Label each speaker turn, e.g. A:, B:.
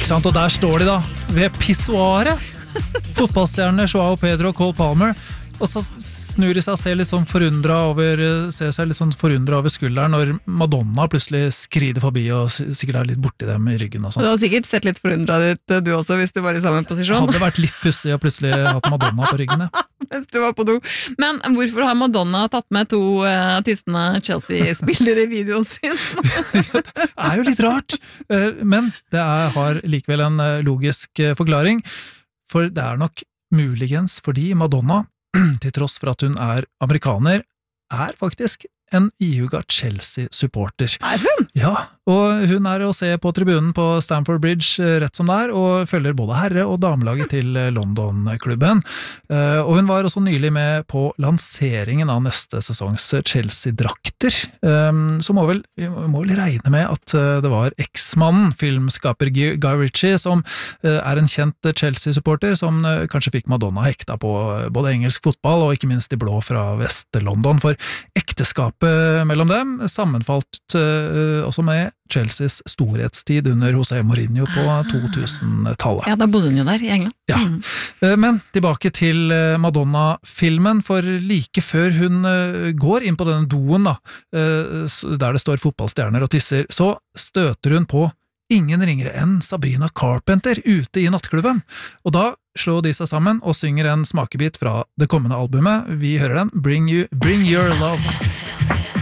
A: Ikke sant, og der står de da, ved pissoaret. Fotballstjernene Joao Pedro og Cole Palmer. Og så snur de seg og ser seg litt sånn forundret over skulderen når Madonna plutselig skrider forbi og sikkert er litt borti dem i ryggen og sånn.
B: Du har sikkert sett litt forundret ut du også hvis du var i samme posisjon.
A: Hadde vært litt pussig å plutselig hatt Madonna på ryggen, ja.
B: Hvis du var på do. Men hvorfor har Madonna tatt med 2 artistene Chelsea-spillere i videoen sin?
A: Det er jo litt rart, men det har likevel en logisk forklaring, for det er nok muligens fordi Madonna, til tross for at hun er amerikaner, er faktisk en ihuga Chelsea-supporter.
B: Er hun?
A: Ja, og hun er å se på tribunen på Stamford Bridge rett som det er, og følger både herre- og damelaget til London-klubben. Og hun var også nylig med på lanseringen av neste sesongs Chelsea-drakter. Så vi må vel regne med at det var eksmannen, filmskaper Guy Ritchie, som er en kjent Chelsea-supporter, som kanskje fikk Madonna hekta på både engelsk fotball og ikke minst de blå fra Vest-London, for ekteskapet mellom dem sammenfalt også med Chelseas storhetstid under José Mourinho på 2000-tallet.
B: Ja, da bodde hun jo der i England.
A: Ja, men tilbake til Madonna-filmen, for like før hun går inn på denne doen da, der det står fotballstjerner og tisser, så støter hun på ingen ringere enn Sabrina Carpenter ute i nattklubben, og da slår de seg sammen og synger en smakebit fra det kommende albumet. Vi hører den, Bring Your Love.